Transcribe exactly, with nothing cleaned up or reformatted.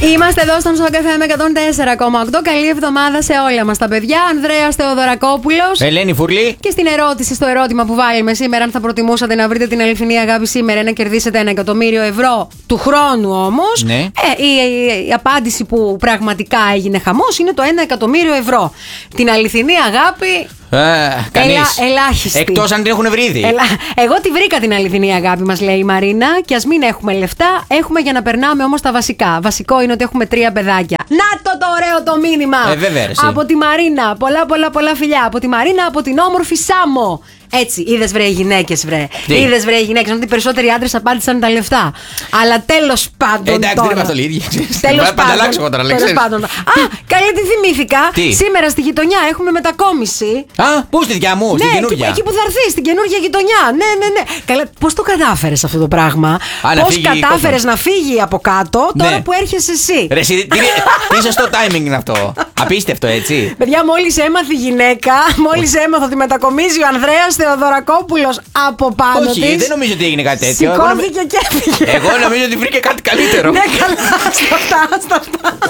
Είμαστε εδώ στον Σοκ εφ εμ εκατόν τέσσερα κόμμα οκτώ. Καλή εβδομάδα σε όλα μας τα παιδιά. Ανδρέας Θεοδωρακόπουλος. Ελένη Φουρλή. Και στην ερώτηση, στο ερώτημα που βάλουμε σήμερα, αν θα προτιμούσατε να βρείτε την αληθινή αγάπη σήμερα ή να κερδίσετε ένα εκατομμύριο ευρώ του χρόνου όμως. Ναι. Ε, η, η, η απάντηση που πραγματικά έγινε χαμός είναι το ένα εκατομμύριο ευρώ. Την αληθινή αγάπη. Ε, κανείς. Ελα, ελάχιστη. Εκτός αν την έχουν βρει ήδη. Ελα, εγώ τη βρήκα την αληθινή αγάπη, μας λέει η Μαρίνα. Και ας μην έχουμε λεφτά, έχουμε για να περνάμε όμως τα βασικά. Βασικό είναι ότι έχουμε τρία παιδάκια. Να το το ωραίο το μήνυμα! Ε, βέβαια, εσύ. Από τη Μαρίνα. Πολλά, πολλά, πολλά φιλιά. Από τη Μαρίνα, από την όμορφη Σάμο. Έτσι, είδες βρε οι γυναίκες, βρε. Είδες βρε οι γυναίκες. Ότι οι περισσότεροι άντρες απάντησαν τα λεφτά. Αλλά τέλος πάντων. Ε, εντάξει, τώρα, δεν είμαστε όλοι ίδιοι. Τέλος πάντων. Τώρα, τέλος πάντων. Α, καλή τη θυμήθηκα. Τι? Σήμερα στη γειτονιά έχουμε μετακόμιση. Α, πού στη δικιά μου, Ναι, στην εκεί, καινούργια. εκεί που θα έρθει, στην καινούργια γειτονιά. Ναι, ναι, ναι. Καλά, πώς το κατάφερες αυτό το πράγμα? Πώς κατάφερες να φύγει από κάτω τώρα Ναι. που έρχεσαι εσύ? Ρε, εσύ, τι, τι σωστό timing είναι αυτό. Απίστευτο, έτσι. Παιδιά, μόλις έμαθε η γυναίκα, μόλις έμαθε ότι μετακομίζει ο Ανδρέας Θεοδωρακόπουλος από πάνω Όχι, της. δεν νομίζω ότι έγινε κάτι τέτοιο. Εγώ, νομι... Σηκώθηκε και έφυγε. Εγώ νομίζω ότι βρήκε κάτι καλύτερο. Ναι, καλά, στα αυτά, στα αυτά.